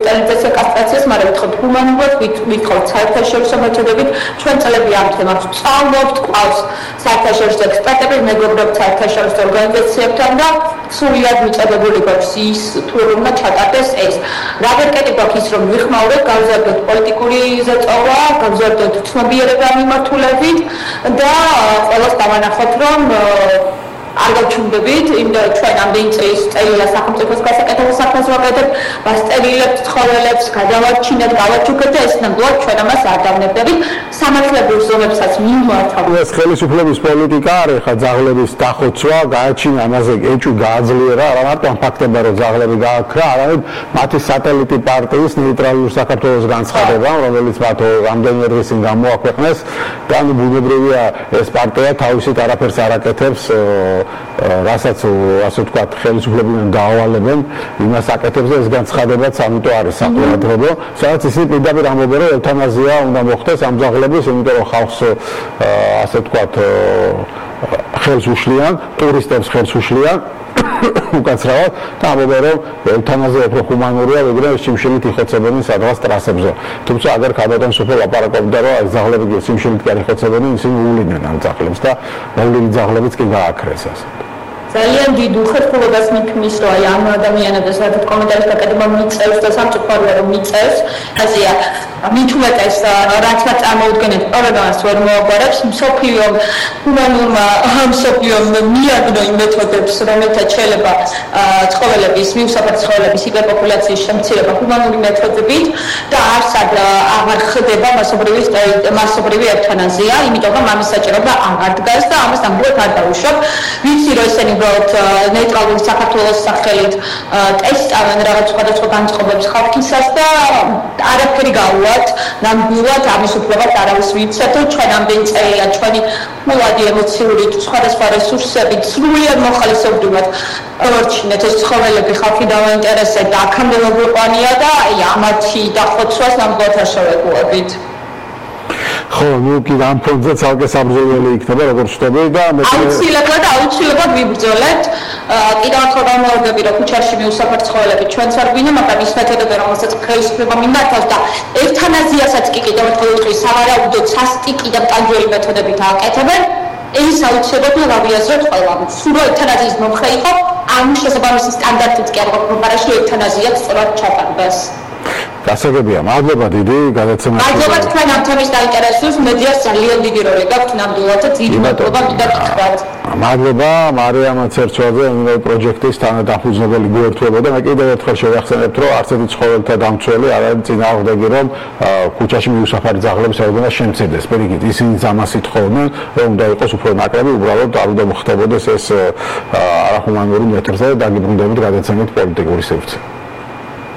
სტერილიზაცია, კასტრაციას, მაგრამ ვიტყოდ ჰუმანურად, ვიტყოდ საერთაშორისო მეთოდებით, ჩვენ წლები ამ თემას ვსწავლობთ, ყავს საერთაშორისო ექსპერტები, მეგობრობთ საერთაშორისო ორგანიზაციებთან და სრულად მიწოდებული გვაქვს ის თუ რომ ჩატარდეს ეს. რა ვერკეტი გვაქვს ის რომ ვიხმაუროთ, გავზარდოთ პოლიტიკური ზეწოლა, გავზარდოთ ცნობიერება მიმართულებით და ყველას დავანახოთ რომ არ გავჩუმდებით, იმიტომ რომ ჩვენ ამდენი წლის წელია სახელმწიფოს გასაკეთებელ საქმეს ვაკეთებთ, ვასწერილებთ ცხოველებს, გადავარჩინეთ, გავაჩუქეთ და ეს ნამდვილად ჩვენ ამას არ დავნებდებით. სამართლებრივ ზომებსაც მიმართავთ. ეს ხელისუფლების პოლიტიკა არის ხა ძაღლების დახოცვა, გააჩინა ამაზე ეჭვი გააძლიერა, არა მარტო ამ ფაქტებმა რომ ძაღლები გააქრა, არამედ მათი სატელიტი პარტიის ნეიტრალური საქართველოს განცხადება, რომელიც მათ ამდენი დღის წინ გამოაქვეყნეს და ბუნებრივია ეს პარტია თავისით არაფერს არ აკეთებს რასაც ასე ვთქვათ ხელისუფლებიდან დაავალებენ იმას აკეთებს და ეს განცხადებაც ამიტომ არის საყურადღებო სადაც ისინი პირდაპირ ამბობენ რომ ევთანაზია უნდა მოხდეს ამ ძაღლების იმიტომ რომ ხალხს ასე ვთქვათ ხელს უშლიან ტურისტებს ხელს უშლიან უკაცრავად და ამბობენ რომ ევთანაზია უფრო ჰუმანურია ვიდრე სიმშილით იხოცებენ სადღაც ტრასებზე თუმცა აგერ ქალბატონი სოფელ ლაპარაკობდა რომ ეს ძაღლები სიმშილით კი არ იხოცებენ ისინი უვლიდნენ ამ ძაღლებს და მოვლილი ძაღლებიც კი გააქრეს ასე ძალიან დიდ უხერხულობას მიქმნის რომ აი ამ ადამიანებს საერთოდ კომენტარის გაკეთება მიწევს და სამწუხაროა რომ მიწევს ასეა მით უმეტეს რაც მათ წარმოუდგენთ პროგრამას ვერ მოაგვარებს მსოფლიო ჰუმანურმა მსოფლიო მიაგნო იმ მეთოდებს რომელთაც შეიძლება ცხოველების მიუსაფრთხო ცხოველების ჰიპერპოპულაციის შემცირება ჰუმანური მეთოდებით და არსად აღარ ხდება მასობრივი ევთანაზია იმიტომ რომ ამის საჭიროება აღარ დგას და ამას ამბობთ არ დაუშვებ ვიცი რომ ესენი უბრალოდ ნეიტრალური საქართველოს სახელით ტესტავენ რაღაც სხვადასხვა განწყობებს ხალხისას და არაფერი გაუვათ ნამდვილად ამის უფლებაც არავის ვიცით ჩვენ ამდენი წელია ჩვენი მოლადი ემოციური სხვადასხვა რესურსები სრულიად მოხალისეობრივად აღარჩინეთ ეს ცხოველები ხალხი დავაინტერესეთ და აქამდე მოგვიყვანია და აი ამათი დახოცვას ნამდვილად არ შევეგუებით ხო, ნუ კი ამ ფონდზე ცალკე საბრძოლველი იქნება, როგორც ვთქვი და აუცილებლად ვიბრძოლეთ. კიდევ ერთხელ გამოვაგები, რომ ქუჩაში მიუსაფრთხო ცხოველები ჩვენც არ გვინდა, მაგრამ ის მეთოდები, რომელსაც ხელისუფლება მიმართავს და ევთანაზიასაც კი კიდევ ერთხელ ვიტყვი, სავარაუდოდ სასტიკი და მტანჯველი მეთოდებით ააკეთებენ. ეს აუცილებლად გავიაზროთ ყველამ. სულ ევთანაზიის მომხრე იყო, ამ შესაბამისი სტანდარტიც კი არ გვაქვს, რომ ევთანაზია სწორად ჩატარდეს. გასაგებია, მადლობა დიდი გადაცემაში. მადლობა თქვენ ამ თემის დაინტერესებას, მედიას ძალიან დიდი როლი გაქვთ ნამდვილად და დიდი მადლობა მინდა გითხრათ. მადლობა მარიამ ცერცვაძე ინოვ პროექტის თანადამფუძნებელი გვერდთვება და მე კიდევ ერთხელ შევახსენებთ, რომ არც ერთი ცხოველთა დამცველი არ არის წინააღმდეგი, რომ ქუჩაში მიუსაფარი ძაღლები საერთოდ შემცირდეს. პირიქით, ისინი ამას ითხოვდნენ, რომ უნდა იყოს უფრო ნაკლები, უბრალოდ არ უნდა მოხდებოდეს ეს არახუმანური მეთოდზე დაგიბრუნდებით გადაცემით პოლიტიკური სივრცე.